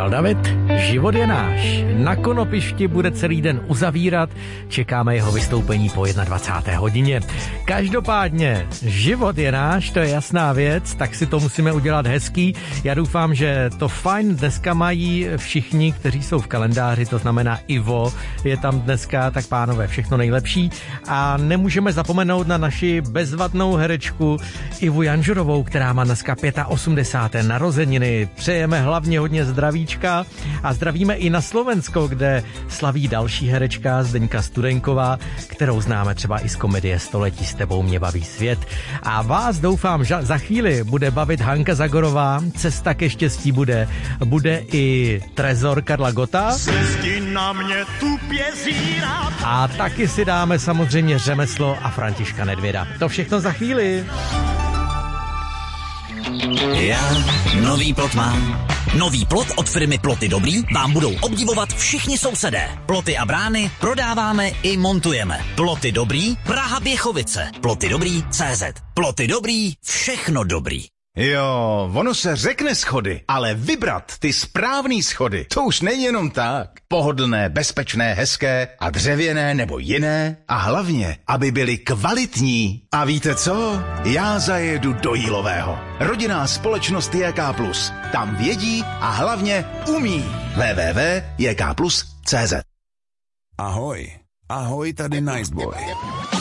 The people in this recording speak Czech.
Říkal David, život je náš. Na Konopišti bude celý den uzavírat, čekáme jeho vystoupení po 21. hodině. Každopádně, život je náš, to je jasná věc, tak si to musíme udělat hezký. Já doufám, že to fajn dneska mají všichni, kteří jsou v kalendáři, to znamená Ivo je tam dneska, tak pánové, všechno nejlepší. A nemůžeme zapomenout na naši bezvadnou herečku Ivu Janžurovou, která má dneska 85. narozeniny. Přejeme hlavně hodně zdravíčka a zdravíme i na Slovensko, kde slaví další herečka Zdeňka Studenková, kterou známe třeba i z komedie Století s tebou mě baví svět. A vás doufám, že za chvíli bude bavit Hanka Zagorová, Cesta ke štěstí bude i Trezor Karla Gotta. A taky si dáme samozřejmě Řemeslo a Františka Nedvěda. To všechno za chvíli. Já nový plot mám. Nový plot od firmy Ploty Dobrý vám budou obdivovat všichni sousedé. Ploty a brány prodáváme i montujeme. Ploty Dobrý, Praha Běchovice. Ploty Dobrý CZ. Ploty Dobrý, všechno dobrý. Jo, ono se řekne schody, ale vybrat ty správný schody, to už není jenom tak. Pohodlné, bezpečné, hezké a dřevěné nebo jiné a hlavně, aby byly kvalitní. A víte co? Já zajedu do Jílového. Rodinná společnost JK+. Tam vědí a hlavně umí. www.jkplus.cz. Ahoj, ahoj, tady Nice Boy.